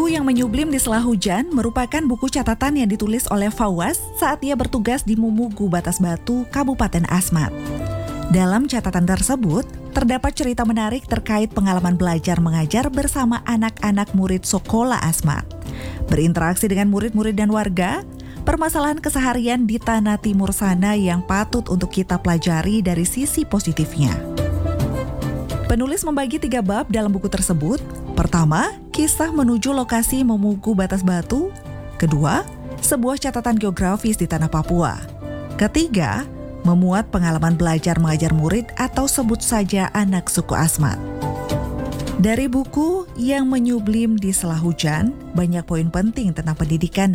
Buku yang menyublim di sela hujan merupakan buku catatan yang ditulis oleh Fawaz saat ia bertugas di Mumugu Batas Batu, Kabupaten Asmat. Dalam catatan tersebut, terdapat cerita menarik terkait pengalaman belajar mengajar bersama anak-anak murid Sekolah Asmat. Berinteraksi dengan murid-murid dan warga, permasalahan keseharian di tanah timur sana yang patut untuk kita pelajari dari sisi positifnya. Penulis membagi 3 bab dalam buku tersebut. Pertama, kisah menuju lokasi Mumugu Batas Batu. Kedua, sebuah catatan geografis di tanah Papua. Ketiga, memuat pengalaman belajar mengajar murid atau sebut saja anak suku Asmat. Dari buku yang menyublim di sela hujan, banyak poin penting tentang pendidikan